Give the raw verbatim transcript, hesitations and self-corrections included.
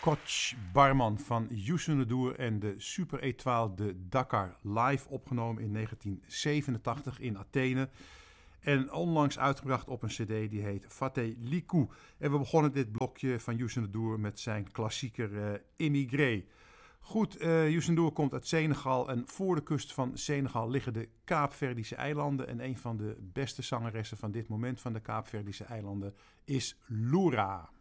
Kotch Barman van Youssou N'Dour en de Super Étoile de Dakar, live opgenomen in negentien zevenentachtig in Athene. En onlangs uitgebracht op een cd die heet Fateh Likou. En we begonnen dit blokje van Youssou N'Dour met zijn klassieker uh, Immigré. Goed, uh, Youssou N'Dour komt uit Senegal en voor de kust van Senegal liggen de Kaapverdische eilanden. En een van de beste zangeressen van dit moment van de Kaapverdische eilanden is Loura.